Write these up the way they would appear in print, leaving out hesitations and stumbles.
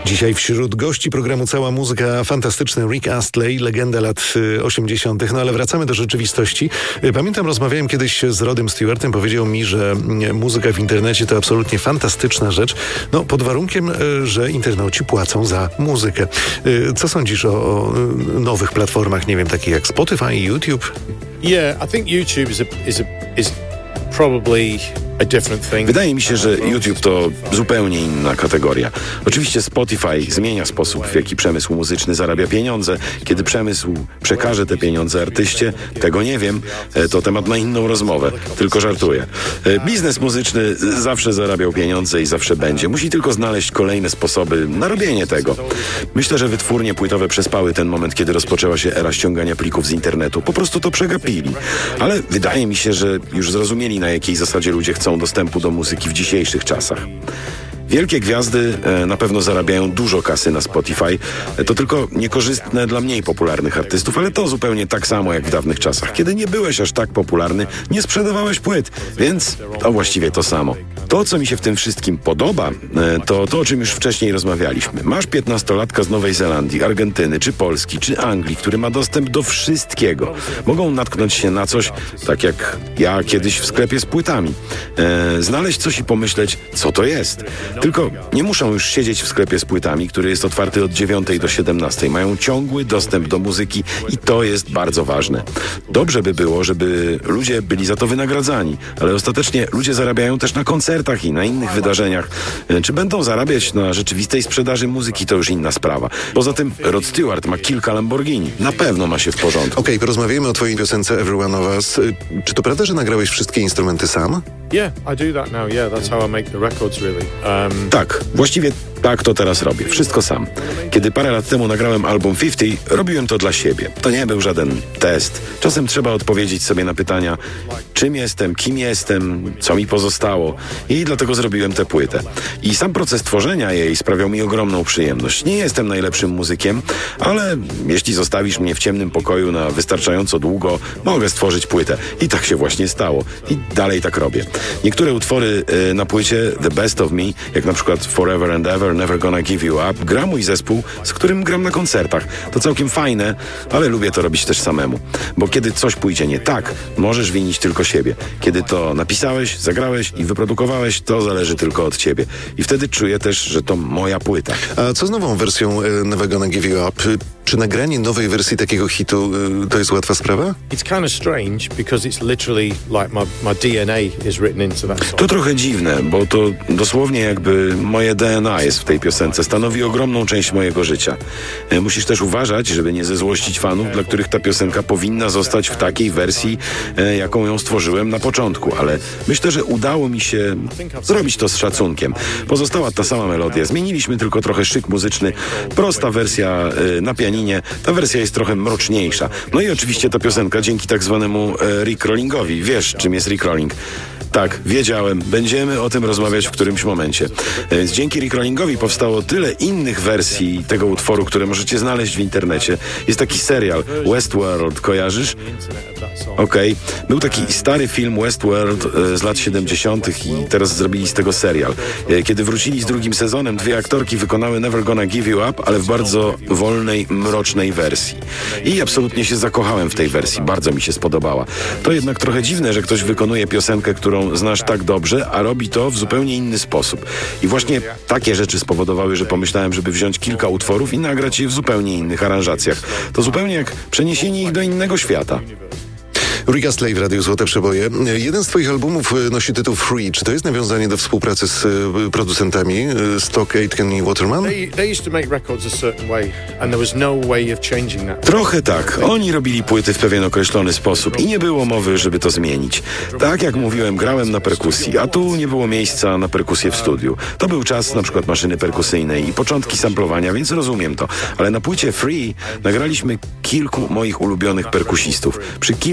Dzisiaj wśród gości programu Cała Muzyka fantastyczny Rick Astley, legenda lat 80. No ale wracamy do rzeczywistości. Pamiętam, rozmawiałem kiedyś z Rodem Stewartem, powiedział mi, że muzyka w internecie to absolutnie fantastyczna rzecz, no pod warunkiem, że internauci płacą za muzykę. Co sądzisz o nowych platformach, nie wiem, takich jak Spotify i YouTube? Yeah, I think YouTube is probably a different thing. Wydaje mi się, że YouTube to zupełnie inna kategoria. Oczywiście Spotify zmienia sposób, w jaki przemysł muzyczny zarabia pieniądze. Kiedy przemysł przekaże te pieniądze artyście, tego nie wiem. To temat na inną rozmowę. Tylko żartuję. Biznes muzyczny zawsze zarabiał pieniądze i zawsze będzie. Musi tylko znaleźć kolejne sposoby na robienie tego. Myślę, że wytwórnie płytowe przespały ten moment, kiedy rozpoczęła się era ściągania plików z internetu. Po prostu to przegapili. Ale wydaje mi się, że już zrozumieli, na jakiej zasadzie ludzie chcą dostępu do muzyki w dzisiejszych czasach. Wielkie gwiazdy na pewno zarabiają dużo kasy na Spotify. To tylko niekorzystne dla mniej popularnych artystów, ale to zupełnie tak samo jak w dawnych czasach. Kiedy nie byłeś aż tak popularny, nie sprzedawałeś płyt, więc to właściwie to samo. To, co mi się w tym wszystkim podoba, to o czym już wcześniej rozmawialiśmy. Masz 15-latka z Nowej Zelandii, Argentyny, czy Polski, czy Anglii, który ma dostęp do wszystkiego. Mogą natknąć się na coś, tak jak ja kiedyś w sklepie z płytami. Znaleźć coś i pomyśleć, co to jest. Tylko nie muszą już siedzieć w sklepie z płytami, który jest otwarty od 9 do 17. Mają ciągły dostęp do muzyki i to jest bardzo ważne. Dobrze by było, żeby ludzie byli za to wynagradzani, ale ostatecznie ludzie zarabiają też na koncertach i na innych wydarzeniach. Czy będą zarabiać na rzeczywistej sprzedaży muzyki, to już inna sprawa. Poza tym Rod Stewart ma kilka Lamborghini. Na pewno ma się w porządku. Okej, porozmawiamy o twojej piosence Every One of Us. Czy to prawda, że nagrałeś wszystkie instrumenty sam? Yeah, I do that now. Yeah, that's how I make the records really. Tak, właściwie tak to teraz robię. Wszystko sam. Kiedy parę lat temu nagrałem album 50, robiłem to dla siebie. To nie był żaden test. Czasem trzeba odpowiedzieć sobie na pytania, czym jestem, kim jestem, co mi pozostało. I dlatego zrobiłem tę płytę. I sam proces tworzenia jej sprawiał mi ogromną przyjemność. Nie jestem najlepszym muzykiem, ale jeśli zostawisz mnie w ciemnym pokoju na wystarczająco długo, mogę stworzyć płytę. I tak się właśnie stało. I dalej tak robię. Niektóre utwory na płycie The Best of Me, jak na przykład Forever and Ever, Never Gonna Give You Up, gra mój zespół, z którym gram na koncertach. To całkiem fajne, ale lubię to robić też samemu. Bo kiedy coś pójdzie nie tak, możesz winić tylko siebie. Kiedy to napisałeś, zagrałeś i wyprodukowałeś, to zależy tylko od ciebie. I wtedy czuję też, że to moja płyta. A co z nową wersją Never Gonna Give You Up? Czy nagranie nowej wersji takiego hitu to jest łatwa sprawa? It's kind of strange because it's literally like my DNA is written into that song. To trochę dziwne, bo to dosłownie jakby moje DNA jest w tej piosence. Stanowi ogromną część mojego życia. Musisz też uważać, żeby nie zezłościć fanów, dla których ta piosenka powinna zostać w takiej wersji, jaką ją stworzyłem na początku. Ale myślę, że udało mi się zrobić to z szacunkiem. Pozostała ta sama melodia. Zmieniliśmy tylko trochę szyk muzyczny. Prosta wersja na pianinie. Ta wersja jest trochę mroczniejsza. No i oczywiście ta piosenka dzięki tak zwanemu Rickrollingowi. Wiesz, czym jest Rickrolling? Tak, wiedziałem. Będziemy o tym rozmawiać w którymś momencie. Więc dzięki Rickrollingowi powstało tyle innych wersji tego utworu, które możecie znaleźć w internecie. Jest taki serial Westworld, kojarzysz? Okej. Był taki stary film Westworld z lat 70. i teraz zrobili z tego serial. Kiedy wrócili z drugim sezonem, dwie aktorki wykonały Never Gonna Give You Up, ale w bardzo wolnej, mrocznej wersji. I absolutnie się zakochałem w tej wersji. Bardzo mi się spodobała. To jednak trochę dziwne, że ktoś wykonuje piosenkę, którą znasz tak dobrze, a robi to w zupełnie inny sposób. I właśnie takie rzeczy spowodowały, że pomyślałem, żeby wziąć kilka utworów i nagrać je w zupełnie innych aranżacjach. To zupełnie jak przeniesienie ich do innego świata. Rick Astley w Radiu Złote Przeboje. Jeden z twoich albumów nosi tytuł Free. Czy to jest nawiązanie do współpracy z producentami Stock Aitken i Waterman? They used to make records a certain way and there was no way of changing that. Trochę tak. Oni robili płyty w pewien określony sposób i nie było mowy, żeby to zmienić. Tak jak mówiłem, grałem na perkusji, a tu nie było miejsca na perkusję w studiu. To był czas na przykład maszyny perkusyjnej i początki samplowania, więc rozumiem to. Ale na płycie Free nagraliśmy kilku moich ulubionych perkusistów. Przy kilku piosenkach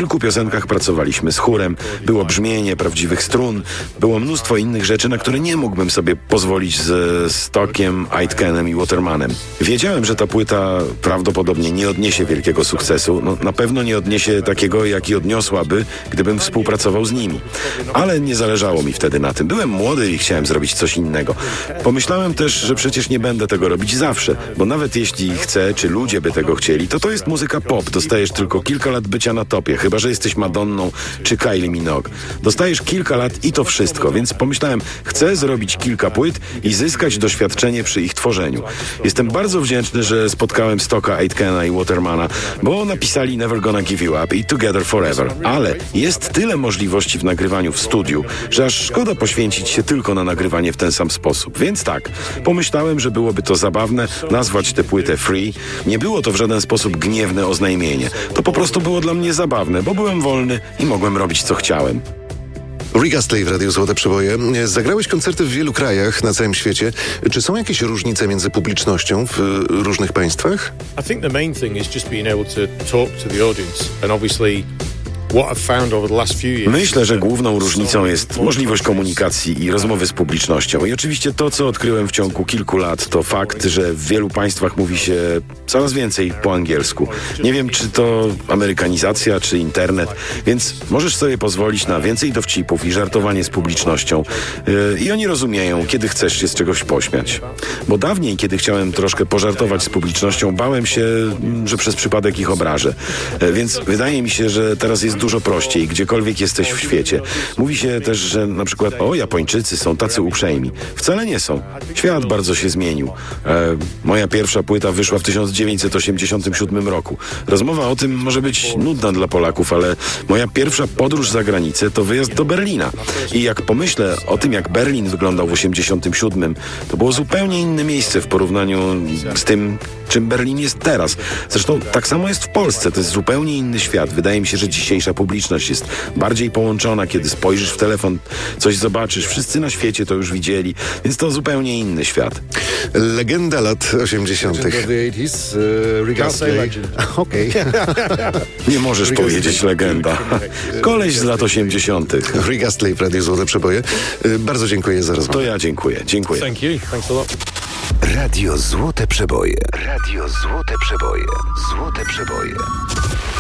piosenkach pracowaliśmy z chórem, było brzmienie prawdziwych strun, było mnóstwo innych rzeczy, na które nie mógłbym sobie pozwolić ze Stockiem, Aitkenem i Watermanem. Wiedziałem, że ta płyta prawdopodobnie nie odniesie wielkiego sukcesu, na pewno nie odniesie takiego, jaki odniosłaby, gdybym współpracował z nimi. Ale nie zależało mi wtedy na tym. Byłem młody i chciałem zrobić coś innego. Pomyślałem też, że przecież nie będę tego robić zawsze, bo nawet jeśli chcę, czy ludzie by tego chcieli, to jest muzyka pop. Dostajesz tylko kilka lat bycia na topie, chyba że jesteś Madonną czy Kylie Minogue. Dostajesz kilka lat i to wszystko, więc pomyślałem, chcę zrobić kilka płyt i zyskać doświadczenie przy ich tworzeniu. Jestem bardzo wdzięczny, że spotkałem Stocka, Aitkena i Watermana, bo napisali Never Gonna Give You Up i Together Forever. Ale jest tyle możliwości w nagrywaniu w studiu, że aż szkoda poświęcić się tylko na nagrywanie w ten sam sposób. Więc tak, pomyślałem, że byłoby to zabawne nazwać tę płytę Free. Nie było to w żaden sposób gniewne oznajmienie. To po prostu było dla mnie zabawne, bo byłem wolny i mogłem robić co chciałem. Rick Astley w Radiu Złote Przeboje. Zagrałeś koncerty w wielu krajach na całym świecie. Czy są jakieś różnice między publicznością w różnych państwach? I think the main thing is just being able to talk to the audience, and obviously what I've found over the last few years. Myślę, że główną różnicą jest możliwość komunikacji i rozmowy z publicznością. I oczywiście to, co odkryłem w ciągu kilku lat, to fakt, że w wielu państwach mówi się coraz więcej po angielsku. Nie wiem, czy to amerykanizacja, czy internet, więc możesz sobie pozwolić na więcej dowcipów i żartowanie z publicznością. I oni rozumieją, kiedy chcesz się z czegoś pośmiać. Bo dawniej, kiedy chciałem troszkę pożartować z publicznością, bałem się, że przez przypadek ich obrażę. Więc wydaje mi się, że teraz jest dużo prościej, gdziekolwiek jesteś w świecie. Mówi się też, że na przykład Japończycy są tacy uprzejmi. Wcale nie są. Świat bardzo się zmienił. Moja pierwsza płyta wyszła w 1987 roku. Rozmowa o tym może być nudna dla Polaków, ale moja pierwsza podróż za granicę to wyjazd do Berlina. I jak pomyślę o tym, jak Berlin wyglądał w 1987, to było zupełnie inne miejsce w porównaniu z tym, czym Berlin jest teraz. Zresztą tak samo jest w Polsce. To jest zupełnie inny świat. Wydaje mi się, że dzisiejsza publiczność jest bardziej połączona. Kiedy spojrzysz w telefon, coś zobaczysz. Wszyscy na świecie to już widzieli, więc to zupełnie inny świat. Legenda lat 80. Rick Astley. Okej. Nie możesz powiedzieć legenda. Koleś z lat 80. Rick Astley w Radiu Złote Przeboje. Bardzo dziękuję za rozmowę. To ja dziękuję. Dziękuję. Thank you. Thanks a lot. Radio Złote Przeboje. Radio Złote Przeboje. Złote Przeboje.